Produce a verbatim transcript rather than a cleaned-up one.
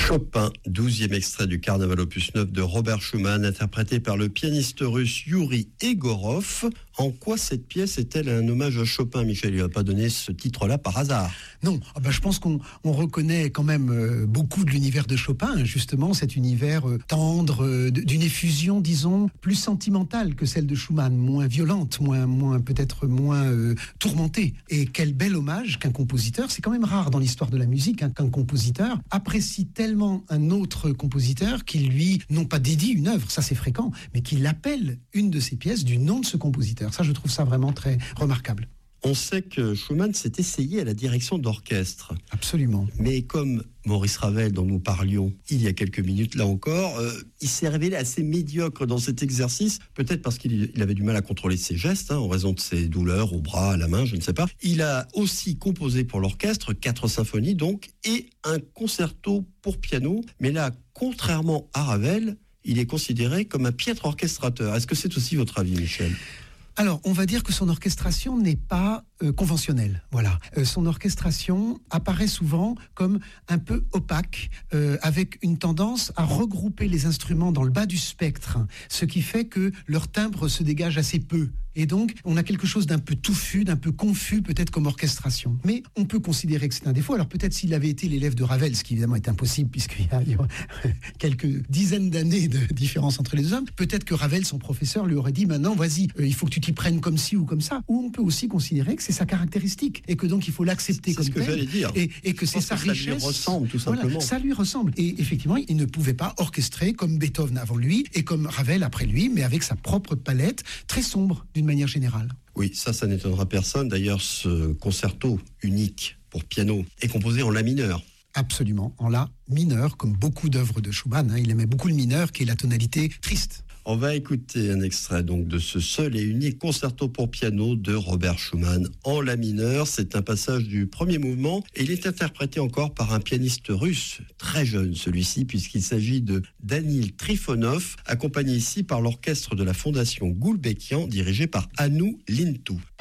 Chopin, douzième extrait du Carnaval opus neuf de Robert Schumann, interprété par le pianiste russe Yuri Egorov. En quoi cette pièce est-elle un hommage à Chopin, Michel? Il n'a pas donné ce titre-là par hasard. Non, ah ben je pense qu'on on reconnaît quand même euh, beaucoup de l'univers de Chopin, justement, cet univers euh, tendre, euh, d'une effusion, disons, plus sentimentale que celle de Schumann, moins violente, moins, moins peut-être moins euh, tourmentée. Et quel bel hommage qu'un compositeur, c'est quand même rare dans l'histoire de la musique, hein, qu'un compositeur apprécie tellement un autre compositeur qu'il lui, non pas dédie une œuvre, ça c'est fréquent, mais qu'il appelle une de ses pièces du nom de ce compositeur. Ça, je trouve ça vraiment très remarquable. On sait que Schumann s'est essayé à la direction d'orchestre. Absolument. Mais comme Maurice Ravel, dont nous parlions il y a quelques minutes, là encore, euh, il s'est révélé assez médiocre dans cet exercice, peut-être parce qu'il il avait du mal à contrôler ses gestes, hein, en raison de ses douleurs au bras, à la main, je ne sais pas. Il a aussi composé pour l'orchestre, quatre symphonies donc, et un concerto pour piano. Mais là, contrairement à Ravel, il est considéré comme un piètre orchestrateur. Est-ce que c'est aussi votre avis, Michel ? Alors, on va dire que son orchestration n'est pas euh, conventionnelle. Voilà. Euh, son orchestration apparaît souvent comme un peu opaque, euh, avec une tendance à regrouper les instruments dans le bas du spectre, ce qui fait que leur timbre se dégage assez peu. Et donc, on a quelque chose d'un peu touffu, d'un peu confus, peut-être comme orchestration. Mais on peut considérer que c'est un défaut. Alors peut-être s'il avait été l'élève de Ravel, ce qui évidemment est impossible, puisqu'il y a, il y a quelques dizaines d'années de différence entre les deux hommes, peut-être que Ravel, son professeur, lui aurait dit, maintenant, vas-y, euh, il faut que tu t'y prennes comme ci ou comme ça. Ou on peut aussi considérer que c'est sa caractéristique, et que donc il faut l'accepter c'est comme ce que tel, j'allais dire. Et, et que Je c'est sa que richesse. Ça lui ressemble, tout simplement. Voilà, ça lui ressemble. Et effectivement, il ne pouvait pas orchestrer comme Beethoven avant lui, et comme Ravel après lui, mais avec sa propre palette, très sombre, d'une manière générale. Oui, ça, ça n'étonnera personne. D'ailleurs, ce concerto unique pour piano est composé en la mineur. Absolument, en la mineur, comme beaucoup d'œuvres de Schumann. Hein, il aimait beaucoup le mineur, qui est la tonalité triste. On va écouter un extrait donc de ce seul et unique concerto pour piano de Robert Schumann en la mineur. C'est un passage du premier mouvement et il est interprété encore par un pianiste russe, très jeune celui-ci, puisqu'il s'agit de Danil Trifonov, accompagné ici par l'orchestre de la Fondation Gulbenkian, dirigé par Hannu Lintu.